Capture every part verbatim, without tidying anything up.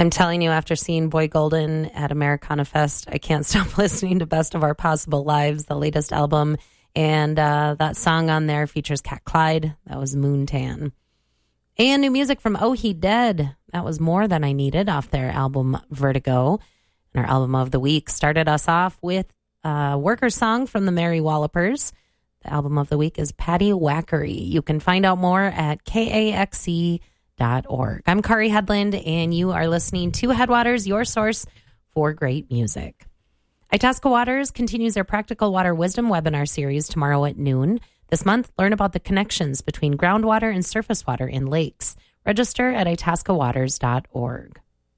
I'm telling you, after seeing Boy Golden at Americana Fest, I can't stop listening to Best of Our Possible Lives, the latest album. And uh, that song on there features Cat Clyde. That was Moontan. And new music from Oh He Dead. That was More Than I Needed off their album Vertigo. And our album of the week started us off with a worker song from the Mary Wallopers. The album of the week is Patty Wackery. You can find out more at K A X E dot org. I'm Kari Headland, and you are listening to Headwaters, your source for great music. Itasca Waters continues their Practical Water Wisdom webinar series tomorrow at noon. This month, learn about the connections between groundwater and surface water in lakes. Register at itasca waters dot org.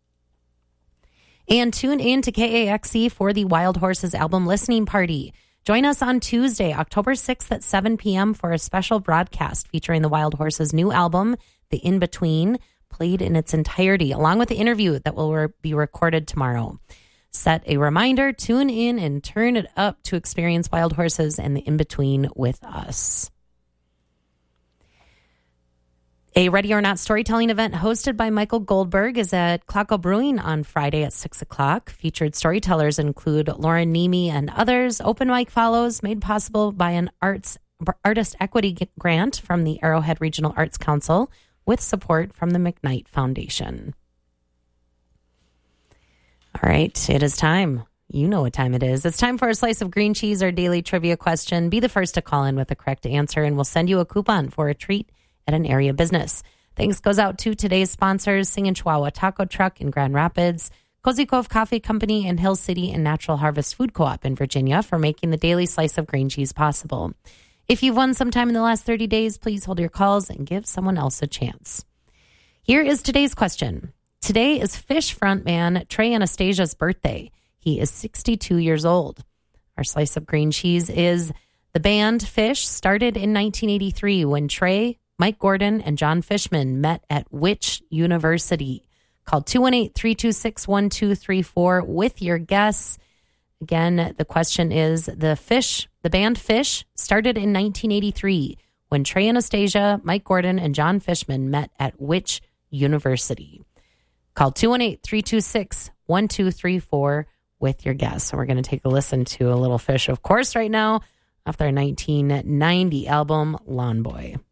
And tune in to K A X E for the Wild Horses album listening party. Join us on Tuesday, October sixth at seven p.m. for a special broadcast featuring the Wild Horses' new album, The In-Between, played in its entirety, along with the interview that will re- be recorded tomorrow. Set a reminder, tune in, and turn it up to experience Wild Horses and The In-Between with us. A Ready or Not storytelling event hosted by Michael Goldberg is at Claco Brewing on Friday at six o'clock. Featured storytellers include Lauren Nemi and others. Open mic follows, made possible by an arts artist equity grant from the Arrowhead Regional Arts Council with support from the McKnight Foundation. All right, it is time. You know what time it is. It's time for a slice of green cheese, our daily trivia question. Be the first to call in with the correct answer, and we'll send you a coupon for a treat at an area business. Thanks goes out to today's sponsors, Singin' Chihuahua Taco Truck in Grand Rapids, Cozy Cove Coffee Company in Hill City, and Natural Harvest Food Co-op in Virginia for making the daily slice of green cheese possible. If you've won sometime in the last thirty days, please hold your calls and give someone else a chance. Here is today's question. Today is Fish frontman Trey Anastasia's birthday. He is sixty-two years old. Our slice of green cheese is the band Fish started in nineteen eighty-three when Trey, Mike Gordon, and John Fishman met at which university? Call two one eight, three two six, one two three four with your guess. Again, the question is the Fish, the band Fish started in nineteen eighty-three when Trey Anastasia, Mike Gordon, and John Fishman met at which university? Call two one eight, three two six, one two three four with your guess. So we're going to take a listen to a little Fish, of course, right now off their nineteen ninety album, Lawn Boy.